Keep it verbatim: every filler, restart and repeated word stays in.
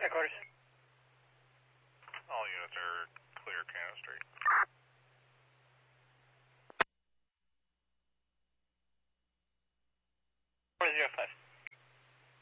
Headquarters. All units are clear Cannon Street. four zero five.